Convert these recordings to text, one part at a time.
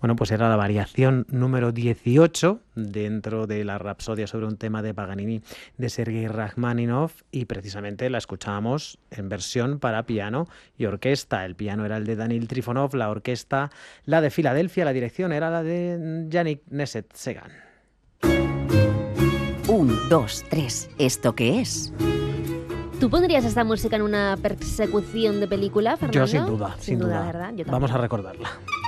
Bueno, pues era la variación número 18 dentro de la Rapsodia sobre un tema de Paganini de Sergei Rachmaninoff, y precisamente la escuchábamos en versión para piano y orquesta. El piano era el de Danil Trifonov, la orquesta la de Filadelfia, la dirección era la de Yannick Nézet-Séguin. 1, 2, 3. ¿Esto qué es? ¿Tú pondrías esta música en una persecución de película, Fernando? Yo sin duda, sin duda. ¿Verdad? Yo también. Vamos a recordarla.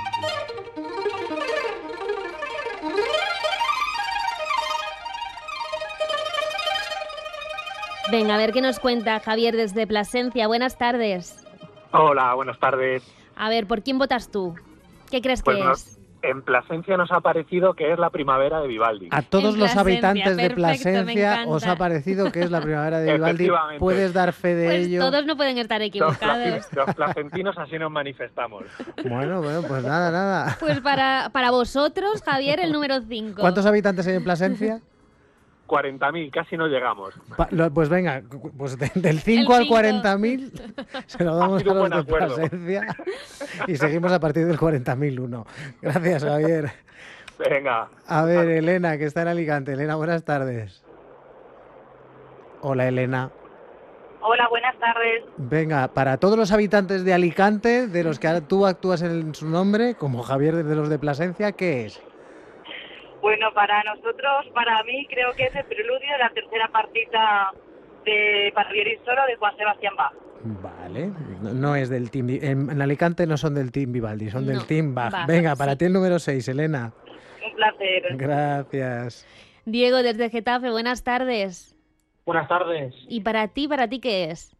Venga, a ver qué nos cuenta Javier desde Plasencia. Buenas tardes. Hola, buenas tardes. A ver, ¿por quién votas tú? ¿Qué crees Pues que es? en Plasencia nos ha parecido que es la primavera de Vivaldi. A todos En los Plasencia, habitantes de perfecto, me Plasencia encanta. os ha parecido que es la primavera de Vivaldi. Efectivamente. ¿Puedes dar fe de Pues ello? todos no pueden estar equivocados. Los placentinos así nos manifestamos. Bueno, pues nada. Pues para vosotros, Javier, el número 5. ¿Cuántos habitantes hay en Plasencia? 40.000, casi no llegamos. Pues venga, pues del 5 El al cinco. 40.000 se lo damos Ha sido a los un de buen acuerdo. Plasencia y seguimos a partir del 40.001. Gracias, Javier. Venga. A ver, Elena, que está en Alicante. Elena, buenas tardes. Hola, Elena. Hola, buenas tardes. Venga, para todos los habitantes de Alicante, de los que tú actúas en su nombre, como Javier de los de Plasencia, ¿qué es? Bueno, para nosotros, para mí, creo que es el preludio de la tercera partita de para violín solo de Juan Sebastián Bach. Vale, no es del team. En Alicante no son del team Vivaldi, son del No, team Bach. Bach, Venga, para sí. ti el número 6, Elena. Un placer. Gracias. Diego desde Getafe, buenas tardes. Buenas tardes. ¿Y para ti qué es?